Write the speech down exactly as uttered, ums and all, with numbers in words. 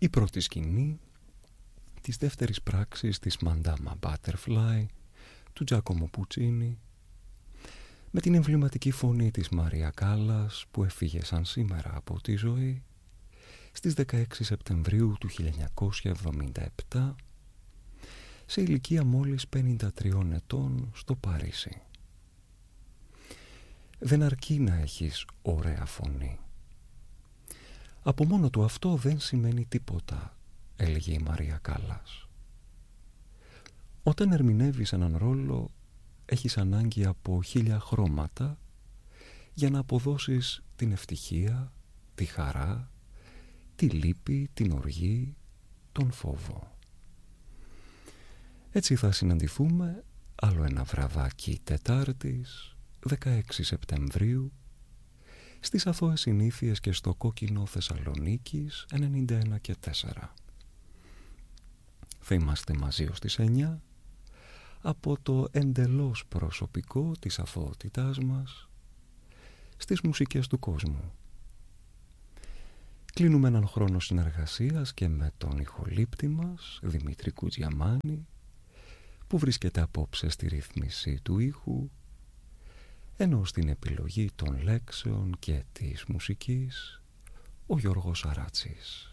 η πρώτη σκηνή της δεύτερης πράξης της Madama Butterfly του Giacomo Puccini, με την εμβληματική φωνή της Μαρία Κάλλας που έφυγε σαν σήμερα από τη ζωή στις δεκαέξι Σεπτεμβρίου του χίλια εννιακόσια εβδομήντα επτά σε ηλικία μόλις πενήντα τριών ετών στο Παρίσι. Δεν αρκεί να έχεις ωραία φωνή. Από μόνο του αυτό δεν σημαίνει τίποτα, έλεγε η Μαρία Κάλλας. Όταν ερμηνεύεις έναν ρόλο, έχεις ανάγκη από χίλια χρώματα για να αποδώσεις την ευτυχία, τη χαρά, τη λύπη, την οργή, τον φόβο. Έτσι θα συναντηθούμε άλλο ένα βραδάκι Τετάρτης, δεκαέξι Σεπτεμβρίου, στις αθώες συνήθειες και στο κόκκινο Θεσσαλονίκης ενενήντα ένα και τέσσερα. Θα είμαστε μαζί ως τις εννιά από το εντελώς προσωπικό της αθωότητάς μας στις μουσικές του κόσμου. Κλείνουμε έναν χρόνο συνεργασίας και με τον ηχολήπτη μας, Δημήτρη Κουτζιαμάνη, που βρίσκεται απόψε στη ρύθμιση του ήχου, ενώ στην επιλογή των λέξεων και της μουσικής ο Γιώργος Αράτσης.